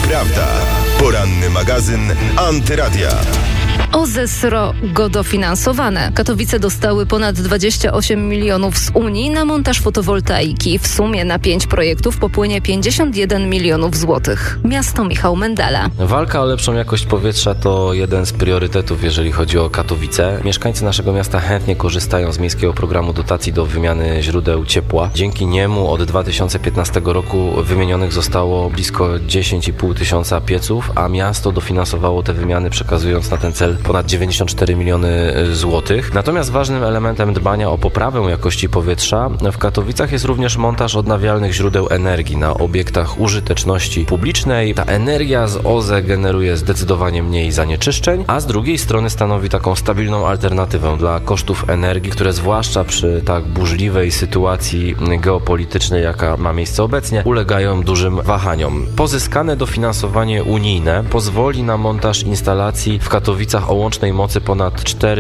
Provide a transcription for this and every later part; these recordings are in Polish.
Prawda. Poranny magazyn Antyradia. OZE srogo dofinansowane. Katowice dostały ponad 28 milionów z Unii na montaż fotowoltaiki. W sumie na 5 projektów popłynie 51 milionów złotych. Miasto Michał Mendela. Walka o lepszą jakość powietrza to jeden z priorytetów, jeżeli chodzi o Katowice. Mieszkańcy naszego miasta chętnie korzystają z miejskiego programu dotacji do wymiany źródeł ciepła. Dzięki niemu od 2015 roku wymienionych zostało blisko 10,5 tysiąca pieców, a miasto dofinansowało te wymiany, przekazując na ten cel ponad 94 miliony złotych. Natomiast ważnym elementem dbania o poprawę jakości powietrza w Katowicach jest również montaż odnawialnych źródeł energii na obiektach użyteczności publicznej. Ta energia z OZE generuje zdecydowanie mniej zanieczyszczeń, a z drugiej strony stanowi taką stabilną alternatywę dla kosztów energii, które zwłaszcza przy tak burzliwej sytuacji geopolitycznej, jaka ma miejsce obecnie, ulegają dużym wahaniom. Pozyskane dofinansowanie unijne pozwoli na montaż instalacji w Katowicach o łącznej mocy ponad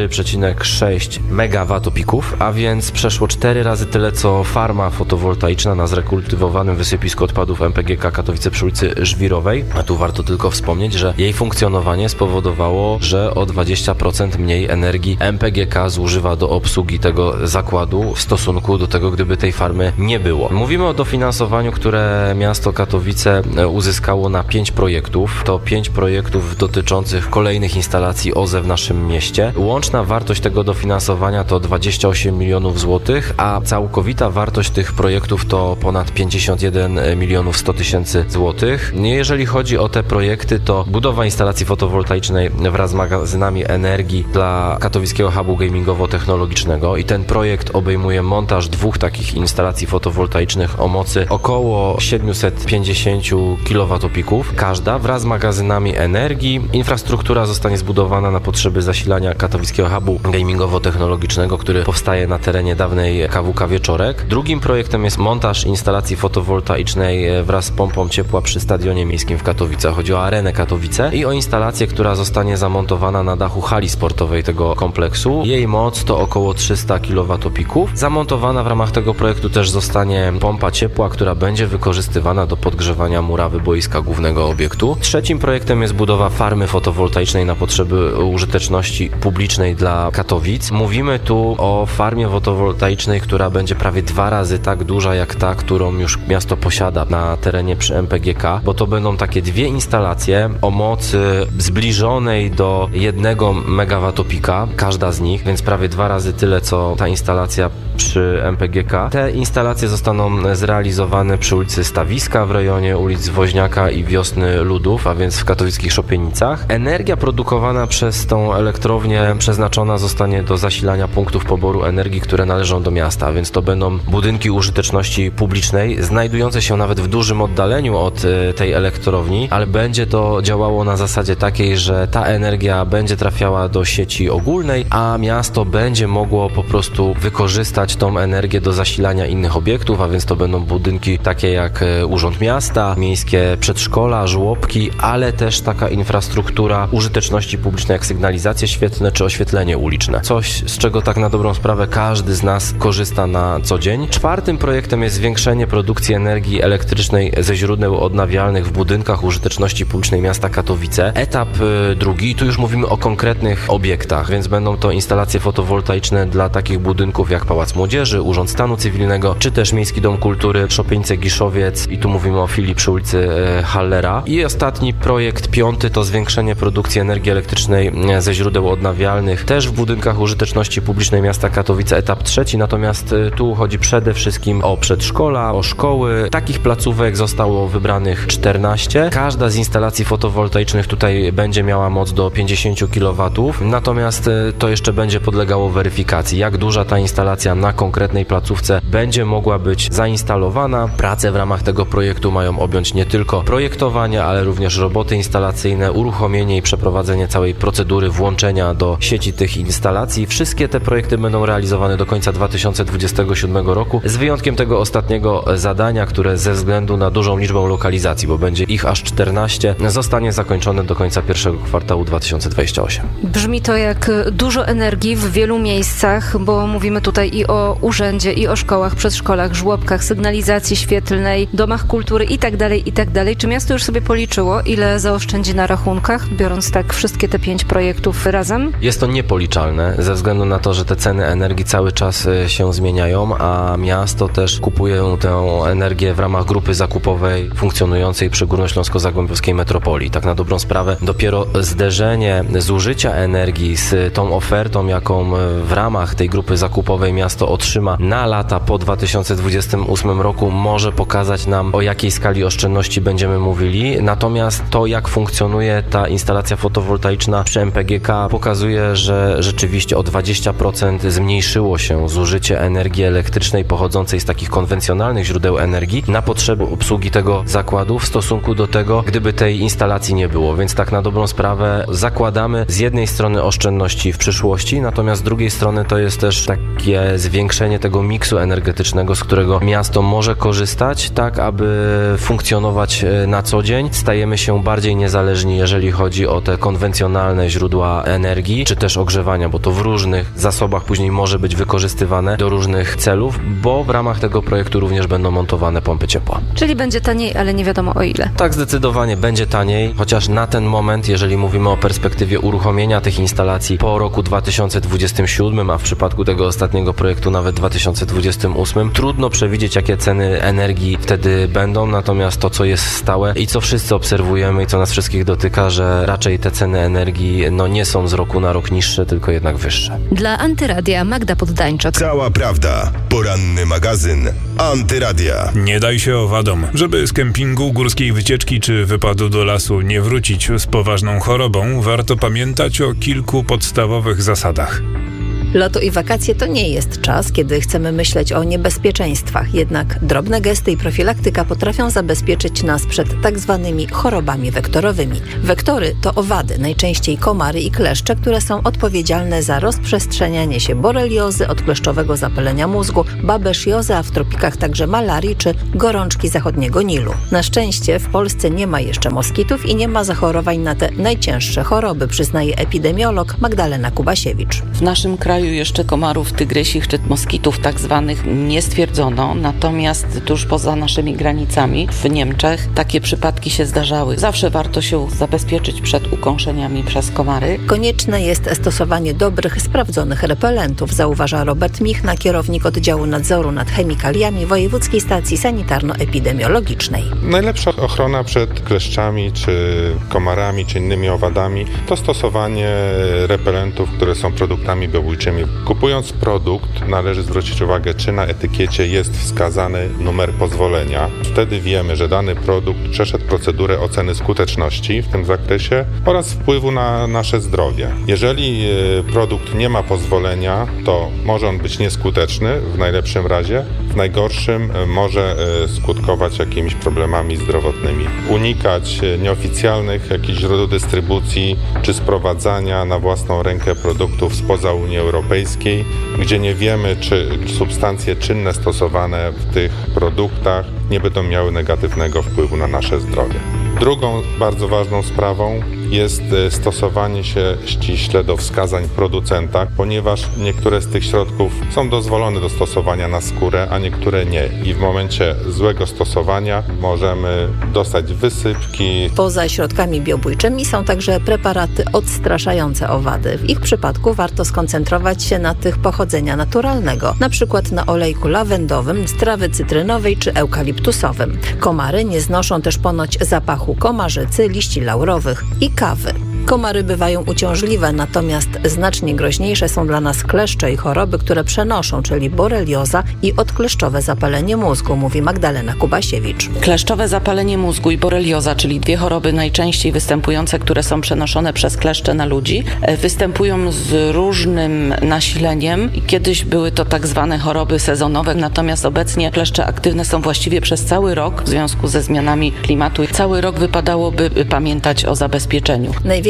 4,6 megawatopików, a więc przeszło 4 razy tyle co farma fotowoltaiczna na zrekultywowanym wysypisku odpadów MPGK Katowice przy ulicy Żwirowej. A tu warto tylko wspomnieć, że jej funkcjonowanie spowodowało, że o 20% mniej energii MPGK zużywa do obsługi tego zakładu w stosunku do tego, gdyby tej farmy nie było. Mówimy o dofinansowaniu, które miasto Katowice uzyskało na 5 projektów. To 5 projektów dotyczących kolejnych instalacji OZE w naszym mieście. Łączna wartość tego dofinansowania to 28 milionów złotych, a całkowita wartość tych projektów to ponad 51 milionów 100 tysięcy złotych. Jeżeli chodzi o te projekty, to budowa instalacji fotowoltaicznej wraz z magazynami energii dla katowickiego hubu gamingowo-technologicznego i ten projekt obejmuje montaż 2 takich instalacji fotowoltaicznych o mocy około 750 kWp każda wraz z magazynami energii. Infrastruktura zostanie zbudowana na potrzeby zasilania katowickiego hubu gamingowo-technologicznego, który powstaje na terenie dawnej KWK Wieczorek. Drugim projektem jest montaż instalacji fotowoltaicznej wraz z pompą ciepła przy Stadionie Miejskim w Katowicach. Chodzi o Arenę Katowice i o instalację, która zostanie zamontowana na dachu hali sportowej tego kompleksu. Jej moc to około 300 kWp. Zamontowana w ramach tego projektu też zostanie pompa ciepła, która będzie wykorzystywana do podgrzewania murawy boiska głównego obiektu. Trzecim projektem jest budowa farmy fotowoltaicznej na potrzeby użyteczności publicznej dla Katowic. Mówimy tu o farmie fotowoltaicznej, która będzie prawie 2 razy tak duża jak ta, którą już miasto posiada na terenie przy MPGK, bo to będą takie 2 instalacje o mocy zbliżonej do 1 megawatopika, każda z nich, więc prawie 2 razy tyle co ta instalacja przy MPGK. Te instalacje zostaną zrealizowane przy ulicy Stawiska w rejonie ulic Woźniaka i Wiosny Ludów, a więc w katowickich Szopienicach. Energia produkowana przez tą elektrownię przeznaczona zostanie do zasilania punktów poboru energii, które należą do miasta, a więc to będą budynki użyteczności publicznej, znajdujące się nawet w dużym oddaleniu od tej elektrowni, ale będzie to działało na zasadzie takiej, że ta energia będzie trafiała do sieci ogólnej, a miasto będzie mogło po prostu wykorzystać tą energię do zasilania innych obiektów, a więc to będą budynki takie jak Urząd Miasta, miejskie przedszkola, żłobki, ale też taka infrastruktura użyteczności publicznej jak sygnalizacje świetlne czy oświetlenie uliczne. Coś, z czego tak na dobrą sprawę każdy z nas korzysta na co dzień. Czwartym projektem jest zwiększenie produkcji energii elektrycznej ze źródeł odnawialnych w budynkach użyteczności publicznej miasta Katowice. Etap drugi, tu już mówimy o konkretnych obiektach, więc będą to instalacje fotowoltaiczne dla takich budynków jak Pałac Młodzieży, Urząd Stanu Cywilnego, czy też Miejski Dom Kultury Szopieńce Giszowiec i tu mówimy o filii przy ulicy Hallera. I ostatni projekt, 5, to zwiększenie produkcji energii elektrycznej ze źródeł odnawialnych też w budynkach użyteczności publicznej miasta Katowice, etap 3, natomiast tu chodzi przede wszystkim o przedszkola, o szkoły. Takich placówek zostało wybranych 14. Każda z instalacji fotowoltaicznych tutaj będzie miała moc do 50 kW, natomiast to jeszcze będzie podlegało weryfikacji, jak duża ta instalacja na konkretnej placówce będzie mogła być zainstalowana. Prace w ramach tego projektu mają objąć nie tylko projektowanie, ale również roboty instalacyjne, uruchomienie i przeprowadzenie całej procedury włączenia do sieci tych instalacji. Wszystkie te projekty będą realizowane do końca 2027 roku, z wyjątkiem tego ostatniego zadania, które ze względu na dużą liczbę lokalizacji, bo będzie ich aż 14, zostanie zakończone do końca pierwszego kwartału 2028. Brzmi to jak dużo energii w wielu miejscach, bo mówimy tutaj i o urzędzie, i o szkołach, przedszkolach, żłobkach, sygnalizacji świetlnej, domach kultury itd., itd. Czy miasto już sobie policzyło, ile zaoszczędzi na rachunkach, biorąc tak wszystkie te 5 projektów razem? Jest to niepoliczalne, ze względu na to, że te ceny energii cały czas się zmieniają, a miasto też kupuje tę energię w ramach grupy zakupowej funkcjonującej przy Górnośląsko-Zagłębiowskiej Metropolii. Tak na dobrą sprawę dopiero zderzenie zużycia energii z tą ofertą, jaką w ramach tej grupy zakupowej miasto otrzyma na lata po 2028 roku, może pokazać nam, o jakiej skali oszczędności będziemy mówili. Natomiast to, jak funkcjonuje ta instalacja fotowoltaiczna przy MPGK, pokazuje, że rzeczywiście o 20% zmniejszyło się zużycie energii elektrycznej pochodzącej z takich konwencjonalnych źródeł energii na potrzeby obsługi tego zakładu w stosunku do tego, gdyby tej instalacji nie było. Więc tak na dobrą sprawę zakładamy z jednej strony oszczędności w przyszłości, natomiast z drugiej strony to jest też takie zwiększenie tego miksu energetycznego, z którego miasto może korzystać, tak aby funkcjonować na co dzień. Stajemy się bardziej niezależni, jeżeli chodzi o te konwencjonalne źródła energii, czy też ogrzewania, bo to w różnych zasobach później może być wykorzystywane do różnych celów, bo w ramach tego projektu również będą montowane pompy ciepła. Czyli będzie taniej, ale nie wiadomo o ile. Tak, zdecydowanie będzie taniej, chociaż na ten moment, jeżeli mówimy o perspektywie uruchomienia tych instalacji po roku 2027, a w przypadku tego ostatniego projektu nawet 2028, trudno przewidzieć, jakie ceny energii wtedy będą, natomiast to, co jest stałe i co wszyscy obserwujemy i co nas wszystkich dotyka, że raczej te ceny energii nie są z roku na rok niższe, tylko jednak wyższe. Dla Antyradia Magda Poddańczak. Cała prawda. Poranny magazyn Antyradia. Nie daj się owadom. Żeby z kempingu, górskiej wycieczki czy wypadu do lasu nie wrócić z poważną chorobą, warto pamiętać o kilku podstawowych zasadach. Lato i wakacje to nie jest czas, kiedy chcemy myśleć o niebezpieczeństwach. Jednak drobne gesty i profilaktyka potrafią zabezpieczyć nas przed tak zwanymi chorobami wektorowymi. Wektory to owady, najczęściej komary i kleszcze, które są odpowiedzialne za rozprzestrzenianie się boreliozy, odkleszczowego zapalenia mózgu, babesjozy, a w tropikach także malarii czy gorączki zachodniego Nilu. Na szczęście w Polsce nie ma jeszcze moskitów i nie ma zachorowań na te najcięższe choroby, przyznaje epidemiolog Magdalena Kubasiewicz. W naszym kraju jeszcze komarów tygrysich czy moskitów tak zwanych nie stwierdzono, natomiast tuż poza naszymi granicami w Niemczech takie przypadki się zdarzały. Zawsze warto się zabezpieczyć przed ukąszeniami przez komary. Konieczne jest stosowanie dobrych, sprawdzonych repelentów, zauważa Robert Michna, kierownik oddziału nadzoru nad chemikaliami Wojewódzkiej Stacji Sanitarno-Epidemiologicznej. Najlepsza ochrona przed kleszczami, czy komarami, czy innymi owadami to stosowanie repelentów, które są produktami biobójczymi. Kupując produkt, należy zwrócić uwagę, czy na etykiecie jest wskazany numer pozwolenia. Wtedy wiemy, że dany produkt przeszedł procedurę oceny skuteczności w tym zakresie oraz wpływu na nasze zdrowie. Jeżeli produkt nie ma pozwolenia, to może on być nieskuteczny w najlepszym razie, w najgorszym może skutkować jakimiś problemami zdrowotnymi. Unikać nieoficjalnych jakichś źródeł dystrybucji czy sprowadzania na własną rękę produktów spoza Unii Europejskiej, gdzie nie wiemy, czy substancje czynne stosowane w tych produktach nie będą miały negatywnego wpływu na nasze zdrowie. Drugą bardzo ważną sprawą jest stosowanie się ściśle do wskazań producenta, ponieważ niektóre z tych środków są dozwolone do stosowania na skórę, a niektóre nie. I w momencie złego stosowania możemy dostać wysypki. Poza środkami biobójczymi są także preparaty odstraszające owady. W ich przypadku warto skoncentrować się na tych pochodzenia naturalnego, na przykład na olejku lawendowym, z trawy cytrynowej czy eukaliptusowym. Komary nie znoszą też ponoć zapachu komarzycy, liści laurowych i kawy. Komary bywają uciążliwe, natomiast znacznie groźniejsze są dla nas kleszcze i choroby, które przenoszą, czyli borelioza i odkleszczowe zapalenie mózgu, mówi Magdalena Kubasiewicz. Kleszczowe zapalenie mózgu i borelioza, czyli dwie choroby najczęściej występujące, które są przenoszone przez kleszcze na ludzi, występują z różnym nasileniem. Kiedyś były to tak zwane choroby sezonowe, natomiast obecnie kleszcze aktywne są właściwie przez cały rok w związku ze zmianami klimatu. Cały rok wypadałoby pamiętać o zabezpieczeniu. Największe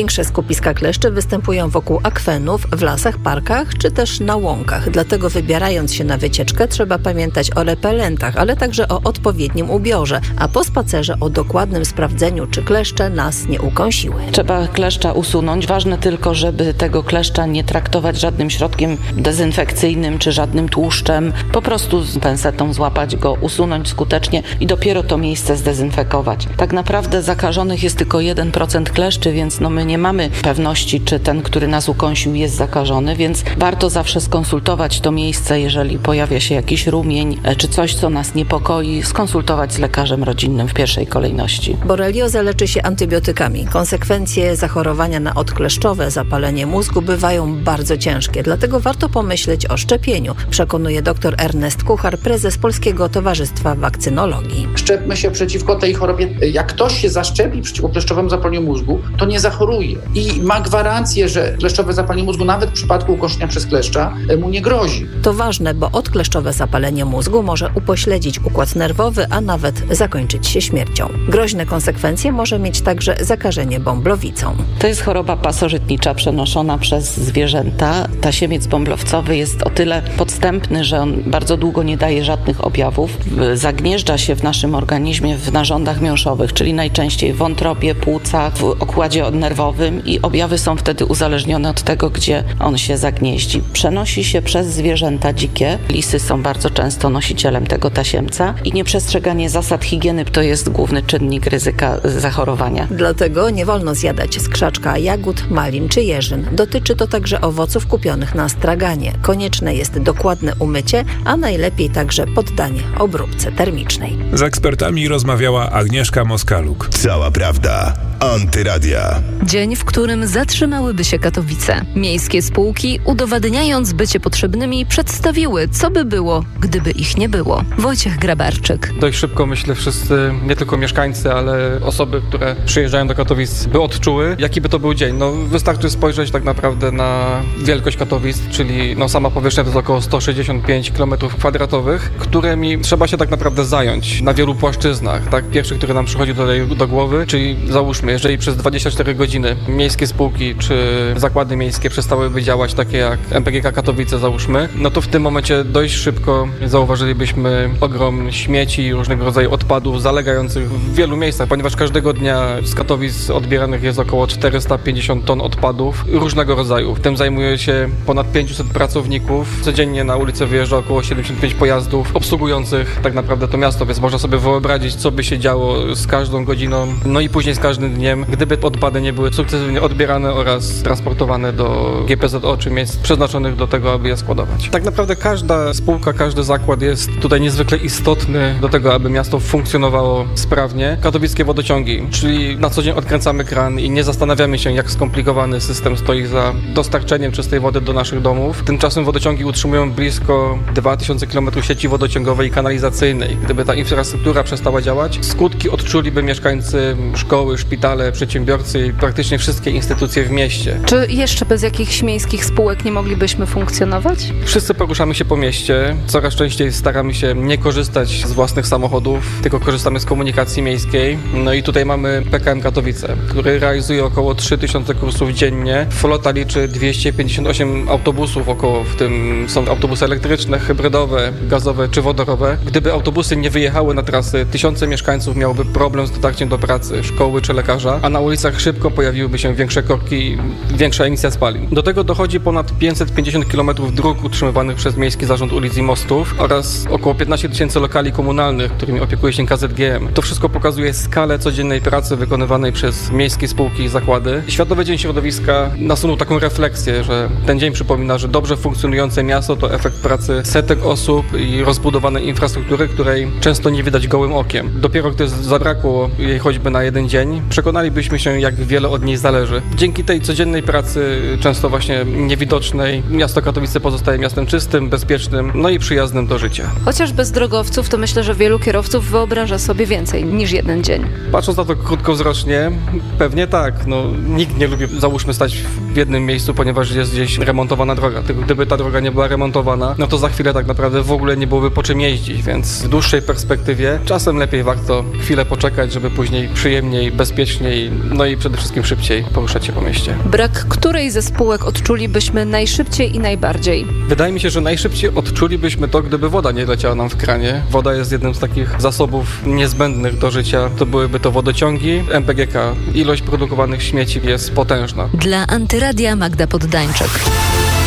Największe skupiska kleszczy występują wokół akwenów, w lasach, parkach czy też na łąkach. Dlatego wybierając się na wycieczkę trzeba pamiętać o repelentach, ale także o odpowiednim ubiorze, a po spacerze o dokładnym sprawdzeniu, czy kleszcze nas nie ukąsiły. Trzeba kleszcza usunąć. Ważne tylko, żeby tego kleszcza nie traktować żadnym środkiem dezynfekcyjnym czy żadnym tłuszczem. Po prostu z pensetą złapać go, usunąć skutecznie i dopiero to miejsce zdezynfekować. Tak naprawdę zakażonych jest tylko 1% kleszczy, więc my nie mamy pewności, czy ten, który nas ukąsił, jest zakażony, więc warto zawsze skonsultować to miejsce, jeżeli pojawia się jakiś rumień czy coś, co nas niepokoi, skonsultować z lekarzem rodzinnym w pierwszej kolejności. Boreliozę leczy się antybiotykami. Konsekwencje zachorowania na odkleszczowe, zapalenie mózgu bywają bardzo ciężkie, dlatego warto pomyśleć o szczepieniu, przekonuje dr Ernest Kuchar, prezes Polskiego Towarzystwa Wakcynologii. Szczepmy się przeciwko tej chorobie. Jak ktoś się zaszczepi przeciwko kleszczowemu zapaleniu mózgu, to nie zachoruje i ma gwarancję, że kleszczowe zapalenie mózgu nawet w przypadku ukąszenia przez kleszcza mu nie grozi. To ważne, bo odkleszczowe zapalenie mózgu może upośledzić układ nerwowy, a nawet zakończyć się śmiercią. Groźne konsekwencje może mieć także zakażenie bąblowicą. To jest choroba pasożytnicza przenoszona przez zwierzęta. Tasiemiec bąblowcowy jest o tyle podstępny, że on bardzo długo nie daje żadnych objawów. Zagnieżdża się w naszym organizmie w narządach miąższowych, czyli najczęściej w wątrobie, płucach, w układzie nerwowym i objawy są wtedy uzależnione od tego, gdzie on się zagnieździ. Przenosi się przez zwierzęta dzikie. Lisy są bardzo często nosicielem tego tasiemca i nieprzestrzeganie zasad higieny to jest główny czynnik ryzyka zachorowania. Dlatego nie wolno zjadać z krzaczka jagód, malin czy jeżyn. Dotyczy to także owoców kupionych na straganie. Konieczne jest dokładne umycie, a najlepiej także poddanie obróbce termicznej. Z ekspertami rozmawiała Agnieszka Moskaluk. Cała prawda. Antyradia. Dzień, w którym zatrzymałyby się Katowice. Miejskie spółki, udowadniając bycie potrzebnymi, przedstawiły, co by było, gdyby ich nie było. Wojciech Grabarczyk. Dość szybko, myślę, wszyscy, nie tylko mieszkańcy, ale osoby, które przyjeżdżają do Katowic, by odczuły, jaki by to był dzień. Wystarczy spojrzeć tak naprawdę na wielkość Katowic, czyli sama powierzchnia to jest około 165 km², którymi trzeba się tak naprawdę zająć na wielu płaszczyznach. Pierwszy, który nam przychodzi tutaj do głowy, czyli załóżmy, jeżeli przez 24 godziny miejskie spółki czy zakłady miejskie przestałyby działać, takie jak MPGK Katowice załóżmy, to w tym momencie dość szybko zauważylibyśmy ogrom śmieci i różnego rodzaju odpadów zalegających w wielu miejscach, ponieważ każdego dnia z Katowic odbieranych jest około 450 ton odpadów różnego rodzaju. Tym zajmuje się ponad 500 pracowników. Codziennie na ulicę wyjeżdża około 75 pojazdów obsługujących tak naprawdę to miasto, więc można sobie wyobrazić, co by się działo z każdą godziną, i później z każdym dniem, gdyby odpady nie były sukcesywnie odbierane oraz transportowane do GPZO czy miejsc przeznaczonych do tego, aby je składować. Tak naprawdę każda spółka, każdy zakład jest tutaj niezwykle istotny do tego, aby miasto funkcjonowało sprawnie. Katowickie wodociągi, czyli na co dzień odkręcamy kran i nie zastanawiamy się, jak skomplikowany system stoi za dostarczeniem czystej wody do naszych domów. Tymczasem wodociągi utrzymują blisko 2000 km sieci wodociągowej i kanalizacyjnej. Gdyby ta infrastruktura przestała działać, skutki odczuliby mieszkańcy, szkoły, szpitale, przedsiębiorcy i praktycznie wszystkie instytucje w mieście. Czy jeszcze bez jakichś miejskich spółek nie moglibyśmy funkcjonować? Wszyscy poruszamy się po mieście. Coraz częściej staramy się nie korzystać z własnych samochodów, tylko korzystamy z komunikacji miejskiej. I tutaj mamy PKM Katowice, który realizuje około 3000 kursów dziennie. Flota liczy 258 autobusów około, w tym są autobusy elektryczne, hybrydowe, gazowe czy wodorowe. Gdyby autobusy nie wyjechały na trasy, tysiące mieszkańców miałoby problem z dotarciem do pracy, szkoły czy lekarza, a na ulicach szybko pojawiłyby się większe korki, większa emisja spalin. Do tego dochodzi ponad 550 km dróg utrzymywanych przez Miejski Zarząd Ulic i Mostów oraz około 15 000 lokali komunalnych, którymi opiekuje się KZGM. To wszystko pokazuje skalę codziennej pracy wykonywanej przez miejskie spółki i zakłady. Światowy Dzień Środowiska nasunął taką refleksję, że ten dzień przypomina, że dobrze funkcjonujące miasto to efekt pracy setek osób i rozbudowanej infrastruktury, której często nie widać gołym okiem. Dopiero gdy zabrakło jej choćby na jeden dzień, przekonalibyśmy się, jak wiele od niej zależy. Dzięki tej codziennej pracy, często właśnie niewidocznej, miasto Katowice pozostaje miastem czystym, bezpiecznym, i przyjaznym do życia. Chociaż bez drogowców, to myślę, że wielu kierowców wyobraża sobie więcej niż jeden dzień. Patrząc na to krótkowzrocznie, pewnie tak. Nikt nie lubi, załóżmy, stać w jednym miejscu, ponieważ jest gdzieś remontowana droga. Tylko gdyby ta droga nie była remontowana, to za chwilę tak naprawdę w ogóle nie byłoby po czym jeździć, więc w dłuższej perspektywie czasem lepiej warto chwilę poczekać, żeby później przyjemniej, bezpiecznie bezpieczniej, no i przede wszystkim szybciej poruszać się po mieście. Brak której ze spółek odczulibyśmy najszybciej i najbardziej? Wydaje mi się, że najszybciej odczulibyśmy to, gdyby woda nie leciała nam w kranie. Woda jest jednym z takich zasobów niezbędnych do życia. To byłyby to wodociągi, MPGK. Ilość produkowanych śmieci jest potężna. Dla Antyradia Magda Poddańczyk.